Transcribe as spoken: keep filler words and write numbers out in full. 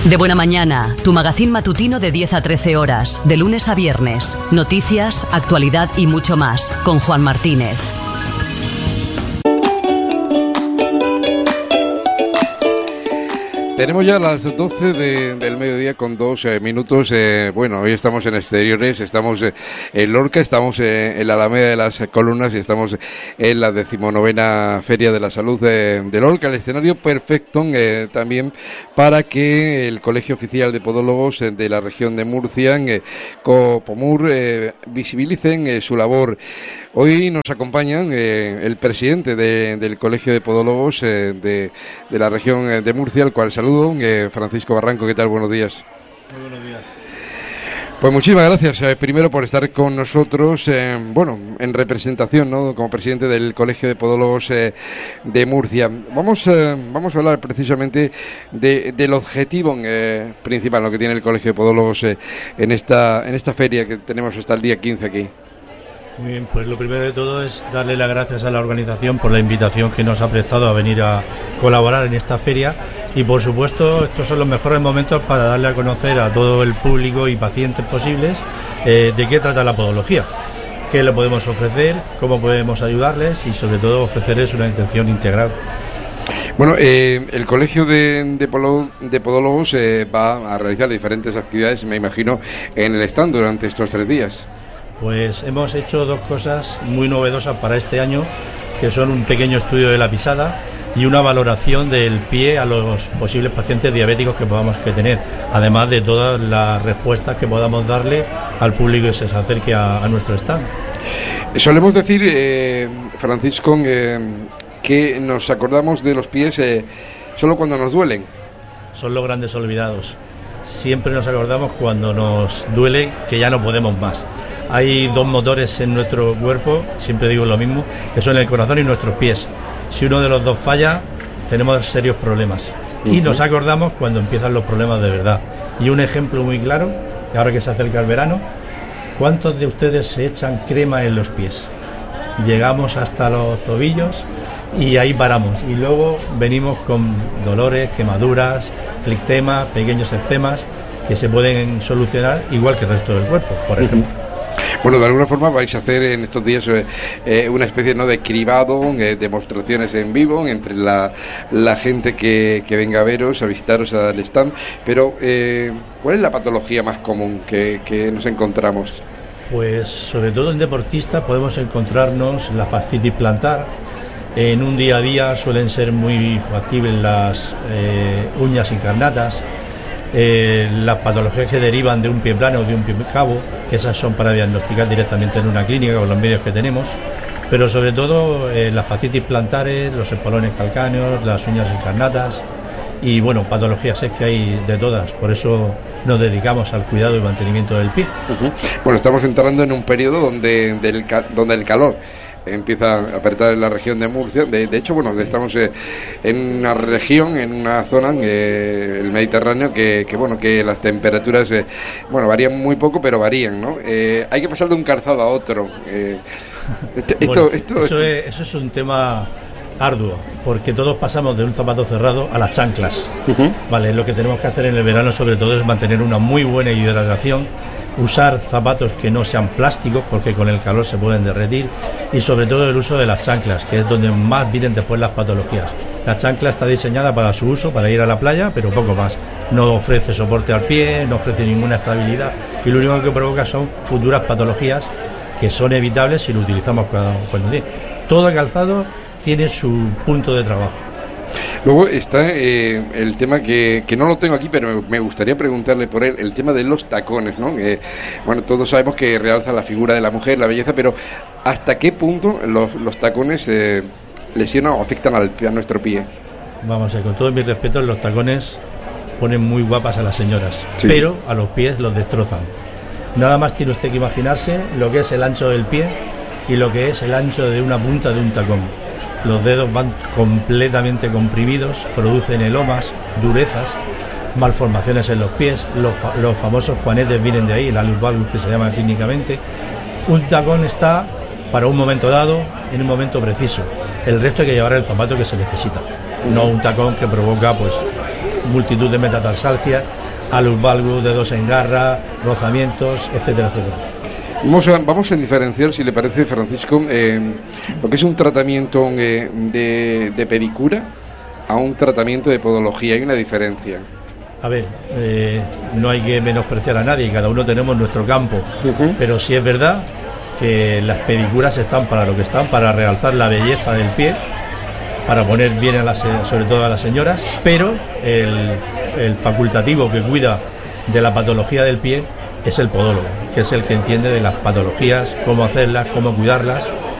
De Buena Mañana, tu magazín matutino de diez a trece horas, de lunes a viernes. Noticias, actualidad y mucho más, con Juan Martínez. Tenemos ya las doce de, del mediodía con dos eh, minutos. Eh, bueno, hoy estamos en exteriores, estamos eh, en Lorca, estamos eh, en la Alameda de las Columnas y estamos en la decimonovena Feria de la Salud de, de Lorca. El escenario perfecto eh, también para que el Colegio Oficial de Podólogos eh, de la región de Murcia, eh, COPOMUR, eh, visibilicen eh, su labor. Hoy nos acompañan eh, el presidente de, del Colegio de Podólogos eh, de, de la región de Murcia, al cual saludo, eh, Francisco Barranco. ¿Qué tal? Buenos días. Muy buenos días. Pues muchísimas gracias, eh, primero por estar con nosotros, eh, bueno, en representación, ¿no?, como presidente del Colegio de Podólogos eh, de Murcia. Vamos, eh, vamos a hablar precisamente de, del objetivo eh, principal, ¿no?, que tiene el Colegio de Podólogos eh, en esta, en esta feria que tenemos hasta el día quince aquí. Muy bien, pues lo primero de todo es darle las gracias a la organización por la invitación que nos ha prestado a venir a colaborar en esta feria y por supuesto estos son los mejores momentos para darle a conocer a todo el público y pacientes posibles eh, de qué trata la podología, qué le podemos ofrecer, cómo podemos ayudarles y sobre todo ofrecerles una atención integral. Bueno, eh, el Colegio de, de, Polo, de Podólogos eh, va a realizar diferentes actividades, me imagino, en el stand durante estos tres días. Pues hemos hecho dos cosas muy novedosas para este año, que son un pequeño estudio de la pisada y una valoración del pie a los posibles pacientes diabéticos que podamos que tener, además de todas las respuestas que podamos darle al público que se acerque a, a nuestro stand. Solemos decir, eh, Francisco, eh, que nos acordamos de los pies eh, solo cuando nos duelen. Son los grandes olvidados. Siempre nos acordamos cuando nos duele que ya no podemos más. Hay dos motores en nuestro cuerpo, siempre digo lo mismo, que son el corazón y nuestros pies. Si uno de los dos falla, tenemos serios problemas. Uh-huh. Y nos acordamos cuando empiezan los problemas de verdad. Y un ejemplo muy claro, ahora que se acerca el verano, ¿cuántos de ustedes se echan crema en los pies? Llegamos hasta los tobillos y ahí paramos. Y luego venimos con dolores, quemaduras, flictema, pequeños eczemas que se pueden solucionar igual que el resto del cuerpo, por uh-huh. ejemplo. Bueno, de alguna forma vais a hacer en estos días eh, eh, una especie, ¿no?, de cribado, eh, demostraciones en vivo entre la, la gente que, que venga a veros, a visitaros al stand. Pero, eh, ¿cuál es la patología más común que, que nos encontramos? Pues, sobre todo en deportistas podemos encontrarnos la fascitis plantar. En un día a día suelen ser muy factibles las eh, uñas incarnatas. Eh, las patologías que derivan de un pie plano o de un pie cabo, que esas son para diagnosticar directamente en una clínica con los medios que tenemos, pero sobre todo eh, las fascitis plantares, los espolones calcáneos, las uñas incarnatas y bueno, patologías es que hay de todas, por eso nos dedicamos al cuidado y mantenimiento del pie. Uh-huh. Bueno, estamos entrando en un periodo donde, del, donde el calor empieza a apretar en la región de Murcia. De, de hecho, bueno, estamos eh, en una región, en una zona, eh, el Mediterráneo, que, que bueno, que las temperaturas, eh, bueno, varían muy poco, pero varían, ¿no? Eh, hay que pasar de un calzado a otro. Eh, este, bueno, esto, esto, eso, esto... Es, eso es un tema arduo, porque todos pasamos de un zapato cerrado a las chanclas. Uh-huh. Vale, lo que tenemos que hacer en el verano, sobre todo, es mantener una muy buena hidratación. Usar zapatos que no sean plásticos porque con el calor se pueden derretir y sobre todo el uso de las chanclas, que es donde más vienen después las patologías. La chancla está diseñada para su uso, para ir a la playa, pero poco más. No ofrece soporte al pie, no ofrece ninguna estabilidad y lo único que provoca son futuras patologías que son evitables si lo utilizamos cuando, cuando tiene. Todo calzado tiene su punto de trabajo. Luego está eh, el tema que, que no lo tengo aquí, pero me gustaría preguntarle por él, el tema de los tacones, ¿no? Que, bueno, todos sabemos que realza la figura de la mujer, la belleza, pero ¿hasta qué punto los, los tacones eh, lesionan o afectan al, a nuestro pie? Vamos a ver, con todo mi respeto, los tacones ponen muy guapas a las señoras, sí, pero a los pies los destrozan. Nada más tiene usted que imaginarse lo que es el ancho del pie y lo que es el ancho de una punta de un tacón. Los dedos van completamente comprimidos, producen elomas, durezas, malformaciones en los pies, los, fa- los famosos juanetes vienen de ahí, el alus valgus que se llama clínicamente. Un tacón está para un momento dado, en un momento preciso. El resto hay que llevar el zapato que se necesita, no un tacón que provoca pues multitud de metatarsalgias, alus valgus, dedos en garra, rozamientos, etcétera, etcétera. Vamos a, vamos a diferenciar, si le parece, Francisco, eh, lo que es un tratamiento eh, de, de pedicura a un tratamiento de podología. Hay una diferencia. A ver, eh, no hay que menospreciar a nadie, cada uno tenemos nuestro campo, uh-huh. pero sí es verdad que las pedicuras están para lo que están, para realzar la belleza del pie, para poner bien a las, sobre todo a las señoras, pero el, el facultativo que cuida de la patología del pie es el podólogo, que es el que entiende de las patologías, cómo hacerlas, cómo cuidarlas,